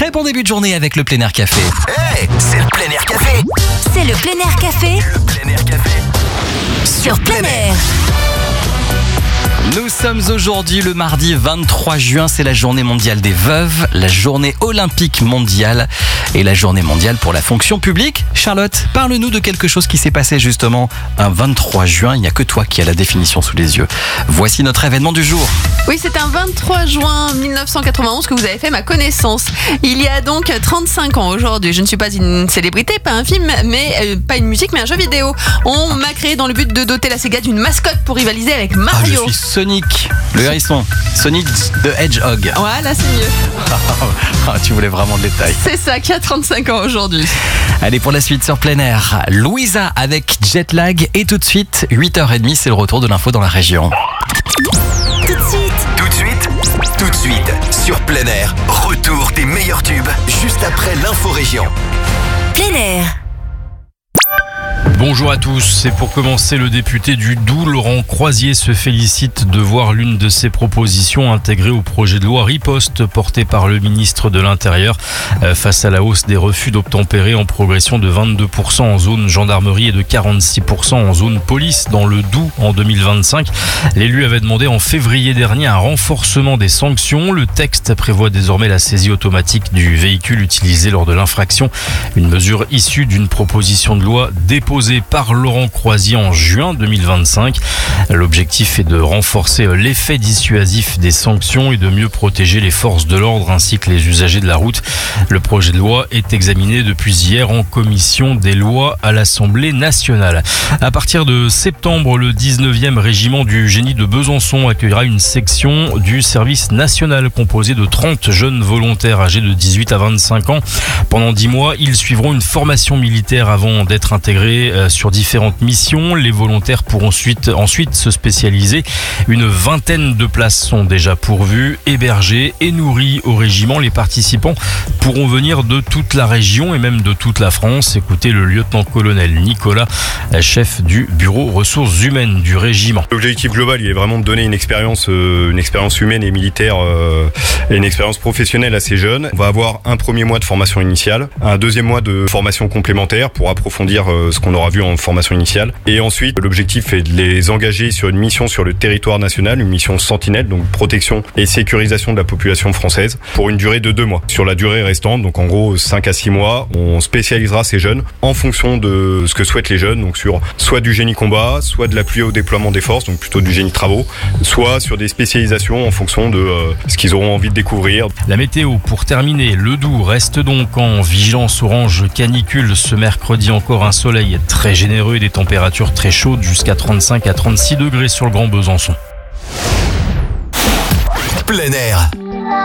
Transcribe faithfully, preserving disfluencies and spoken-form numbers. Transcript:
Très bon début de journée avec le Plein Air Café. Hey, c'est le Plein Air Café. C'est le Plein Air Café Le Plein Air Café sur Plein Air. Nous sommes aujourd'hui le mardi vingt-trois juin, c'est la journée mondiale des veuves, la journée olympique mondiale et la journée mondiale pour la fonction publique. Charlotte, parle-nous de quelque chose qui s'est passé justement un vingt-trois juin, il n'y a que toi qui as la définition sous les yeux. Voici notre événement du jour. Oui, c'est un vingt-trois juin mille neuf cent quatre-vingt-onze que vous avez fait ma connaissance. Il y a donc trente-cinq ans aujourd'hui. Je ne suis pas une célébrité, pas un film, mais euh, pas une musique, mais un jeu vidéo. On m'a créé dans le but de doter la Sega d'une mascotte pour rivaliser avec Ah, Mario. je suis Sonic, le hérisson. Sonic the Hedgehog. Voilà, c'est mieux. Ah, tu voulais vraiment le détail. C'est ça qui a trente-cinq ans aujourd'hui. Allez, pour la suite sur Plein Air, Louisa avec Jetlag et tout de suite, huit heures trente, c'est le retour de l'info dans la région. Tout de suite, Tout de suite, tout de suite, sur Plein Air, retour des meilleurs tubes, juste après l'info-région. Plein Air. Bonjour à tous, c'est pour commencer, le député du Doubs, Laurent Croisier, se félicite de voir l'une de ses propositions intégrée au projet de loi Riposte porté par le ministre de l'Intérieur face à la hausse des refus d'obtempérer en progression de vingt-deux pour cent en zone gendarmerie et de quarante-six pour cent en zone police dans le Doubs en deux mille vingt-cinq. L'élu avait demandé en février dernier un renforcement des sanctions. Le texte prévoit désormais la saisie automatique du véhicule utilisé lors de l'infraction, une mesure issue d'une proposition de loi déposée par Laurent Croisier en juin deux mille vingt-cinq. L'objectif est de renforcer l'effet dissuasif des sanctions et de mieux protéger les forces de l'ordre ainsi que les usagers de la route. Le projet de loi est examiné depuis hier en commission des lois à l'Assemblée nationale. À partir de septembre, le dix-neuvième régiment du génie de Besançon accueillera une section du service national composée de trente jeunes volontaires âgés de dix-huit à vingt-cinq ans. Pendant dix mois, ils suivront une formation militaire avant d'être intégrés sur différentes missions. Les volontaires pourront ensuite, ensuite se spécialiser. Une vingtaine de places sont déjà pourvues, hébergées et nourries au régiment. Les participants pourront venir de toute la région et même de toute la France. Écoutez le lieutenant-colonel Nicolas, chef du bureau ressources humaines du régiment. L'objectif global, il est vraiment de donner une expérience, euh, une expérience humaine et militaire euh, et une expérience professionnelle à ces jeunes. On va avoir un premier mois de formation initiale, un deuxième mois de formation complémentaire pour approfondir euh, ce qu'on aura vu en formation initiale. Et ensuite, l'objectif est de les engager sur une mission sur le territoire national, une mission sentinelle, donc protection et sécurisation de la population française, pour une durée de deux mois. Sur la durée restante, donc en gros cinq à six mois, on spécialisera ces jeunes en fonction de ce que souhaitent les jeunes, donc sur soit du génie combat, soit de l'appui au déploiement des forces, donc plutôt du génie travaux, soit sur des spécialisations en fonction de euh, ce qu'ils auront envie de découvrir. La météo pour terminer, le Doubs reste donc en vigilance orange canicule ce mercredi, encore un soleil très généreux et des températures très chaudes jusqu'à trente-cinq à trente-six degrés sur le Grand Besançon. Plein Air,